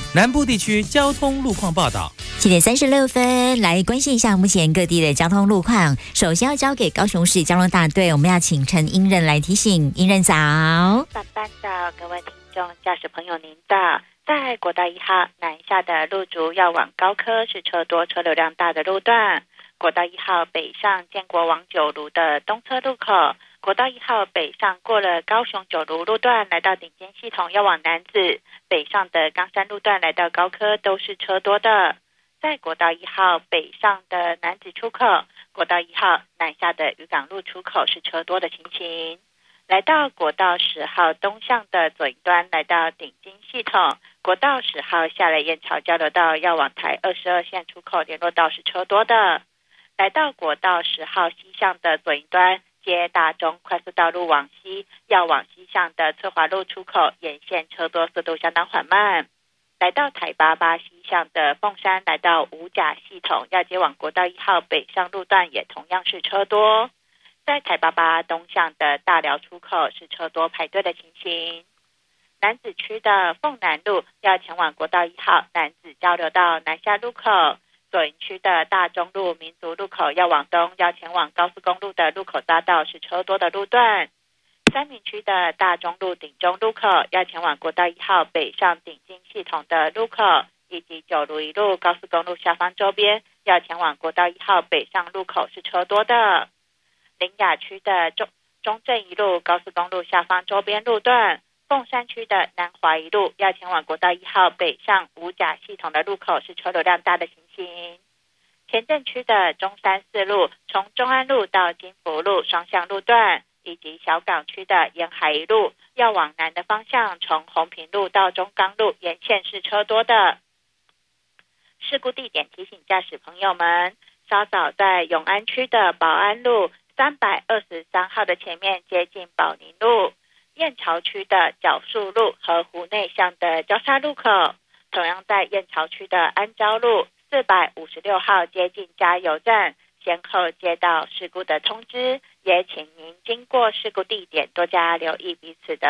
南部地区交通路况报道。 7:36，来关心一下目前各地的交通路况。首先要交给高雄市交通大队，我们要请陈英任来提醒。英任早。 上班早，各位听众、驾驶朋友您早。在国道1号南下的路竹要往高科是车多车流量大的路段，国道1号北上建国往九如的东侧路口，国道1号北上过了高雄九如路段来到顶尖系统要往南子，北上的冈山路段来到高科都是车多的。在国道1号北上的南子出口，国道1号南下的渔港路出口是车多的情形。来到国道10号东向的左营端来到顶金系统，国道10号下了燕巢交流道要往台22线出口联络道是车多的。来到国道10号西向的左营端，接大中快速道路往西，要往西向的翠华路出口沿线车多，速度相当缓慢。来到台88西向的凤山，来到五甲系统，要接往国道1号北上路段也同样是车多。在台88东向的大寮出口是车多排队的情形。楠梓区的凤南路要前往国道1号楠梓交流道南下路口，左营区的大中路民族路口要往东，要前往高速公路的路口匝道是车多的路段。三民区的大中路顶中路口要前往国道1号北上顶金系统的路口，以及九如一路高速公路下方周边要前往国道1号北上路口是车多的。苓雅区的中正一路高速公路下方周边路段，凤山区的南华一路要前往国道1号北上五甲系统的路口是车流量大的情形。前镇区的中山四路从中安路到金福路双向路段，以及小港区的沿海一路要往南的方向从红屏路到中钢路沿线是车多的。事故地点提醒驾驶朋友们，稍早在永安区的保安路323号的前面接近保宁路，燕巢区的角树路和湖内巷的交叉路口，同样在燕巢区的安昭路456号接近加油站，先后接到事故的通知，也请您经过事故地点多加留意彼此的